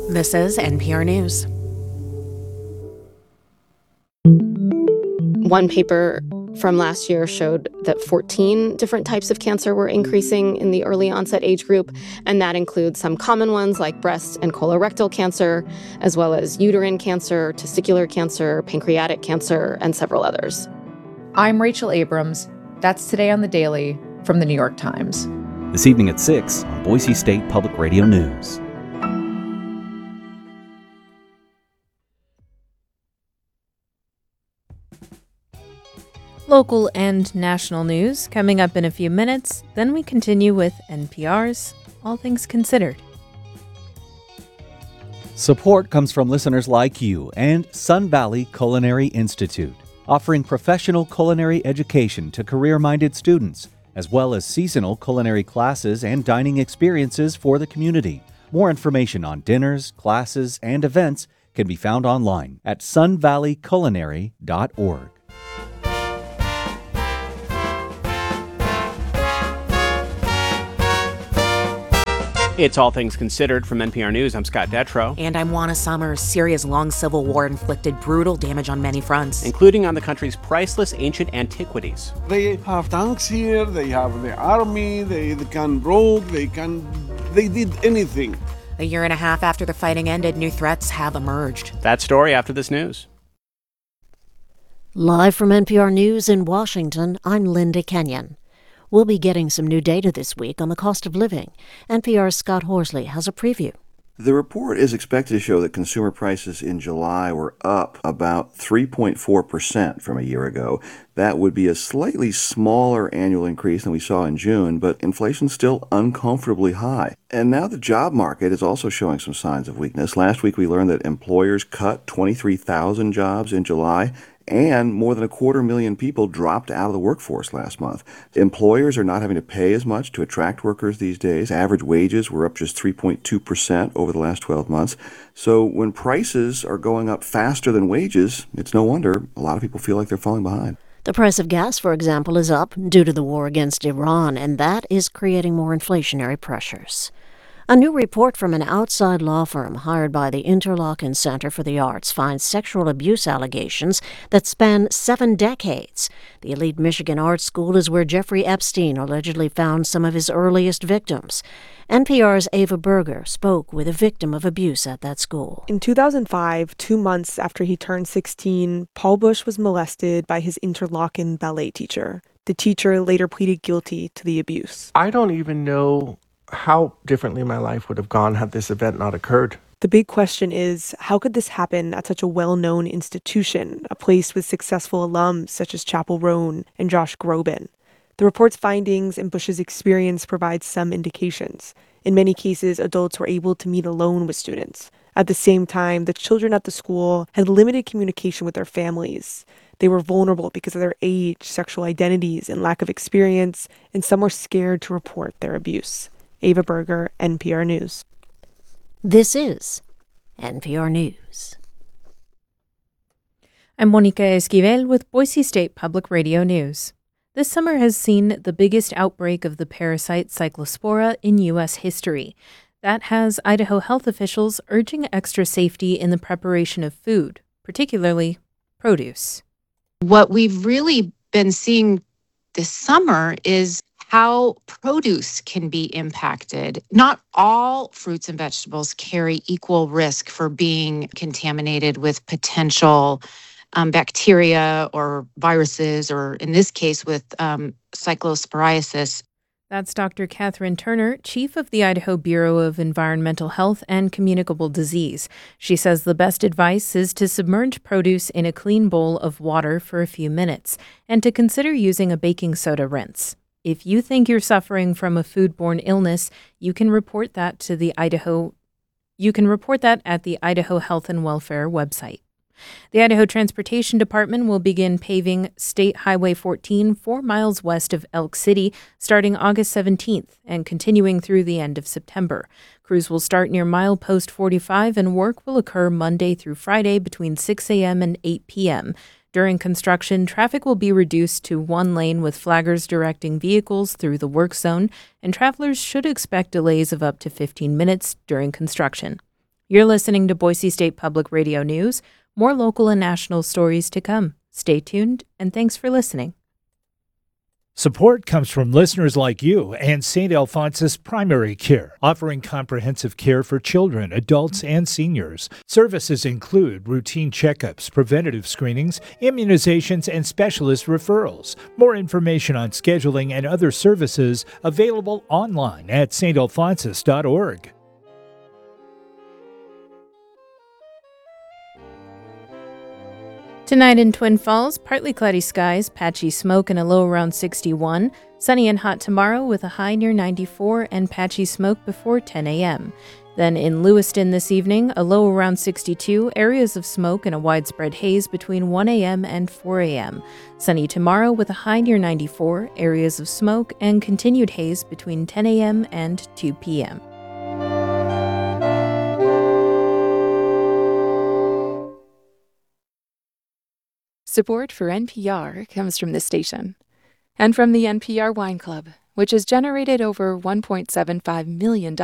This is NPR News. One paper from last year showed that 14 different types of cancer were increasing in the early onset age group, and that includes some common ones like breast and colorectal cancer, as well as uterine cancer, testicular cancer, pancreatic cancer, and several others. I'm Rachel Abrams. That's Today on the Daily from The New York Times. This evening at 6 on Boise State Public Radio News. Local and national news coming up in a few minutes. Then we continue with NPR's All Things Considered. Support comes from listeners like you and Sun Valley Culinary Institute, offering professional culinary education to career-minded students, as well as seasonal culinary classes and dining experiences for the community. More information on dinners, classes, and events can be found online at sunvalleyculinary.org. It's All Things Considered from NPR News. I'm Scott Detrow. And I'm Juana Summers. Syria's long civil war inflicted brutal damage on many fronts, Including on the country's priceless ancient antiquities. They have tanks here, they have the army, they can rogue, they did anything. A year and a half after the fighting ended, new threats have emerged. That story after this news. Live from NPR News in Washington, I'm Linda Kenyon. We'll be getting some new data this week on the cost of living. NPR's Scott Horsley has a preview. The report is expected to show that consumer prices in July were up about 3.4% from a year ago. That would be a slightly smaller annual increase than we saw in June, but inflation's still uncomfortably high. And now the job market is also showing some signs of weakness. Last week we learned that employers cut 23,000 jobs in July, and more than 250,000 people dropped out of the workforce last month. Employers are not having to pay as much to attract workers these days. Average wages were up just 3.2% over the last 12 months. So when prices are going up faster than wages, it's no wonder a lot of people feel like they're falling behind. The price of gas, for example, is up due to the war against Iran, and that is creating more inflationary pressures. A new report from an outside law firm hired by the Interlochen Center for the Arts finds sexual abuse allegations that span 7 decades. The elite Michigan Art School is where Jeffrey Epstein allegedly found some of his earliest victims. NPR's Ava Berger spoke with a victim of abuse at that school. In 2005, 2 months after he turned 16, Paul Bush was molested by his Interlochen ballet teacher. The teacher later pleaded guilty to the abuse. I don't even know how differently my life would have gone had this event not occurred. The big question is, how could this happen at such a well-known institution, a place with successful alums such as Chappell Roan and Josh Groban? The report's findings and Bush's experience provide some indications. In many cases, adults were able to meet alone with students. At the same time, the children at the school had limited communication with their families. They were vulnerable because of their age, sexual identities, and lack of experience, and some were scared to report their abuse. Ava Berger, NPR News. This is NPR News. I'm Monica Esquivel with Boise State Public Radio News. This summer has seen the biggest outbreak of the parasite Cyclospora in U.S. history. That has Idaho health officials urging extra safety in the preparation of food, particularly produce. What we've really been seeing this summer is how produce can be impacted. Not all fruits and vegetables carry equal risk for being contaminated with potential bacteria or viruses, or in this case with cyclosporiasis. That's Dr. Catherine Turner, chief of the Idaho Bureau of Environmental Health and Communicable Disease. She says the best advice is to submerge produce in a clean bowl of water for a few minutes and to consider using a baking soda rinse. If you think you're suffering from a foodborne illness, you can report that at the Idaho Health and Welfare website. The Idaho Transportation Department will begin paving State Highway 14 4 miles west of Elk City starting August 17th and continuing through the end of September. Crews will start near milepost 45 and work will occur Monday through Friday between 6 a.m. and 8 p.m. During construction, traffic will be reduced to one lane with flaggers directing vehicles through the work zone, and travelers should expect delays of up to 15 minutes during construction. You're listening to Boise State Public Radio News. More local and national stories to come. Stay tuned, and thanks for listening. Support comes from listeners like you and St. Alphonsus Primary Care, offering comprehensive care for children, adults, and seniors. Services include routine checkups, preventative screenings, immunizations, and specialist referrals. More information on scheduling and other services available online at stalphonsus.org. Tonight in Twin Falls, partly cloudy skies, patchy smoke and a low around 61. Sunny and hot tomorrow with a high near 94 and patchy smoke before 10 a.m. Then in Lewiston this evening, a low around 62, areas of smoke and a widespread haze between 1 a.m. and 4 a.m. Sunny tomorrow with a high near 94, areas of smoke and continued haze between 10 a.m. and 2 p.m. Support for NPR comes from this station and from the NPR Wine Club, which has generated over $1.75 million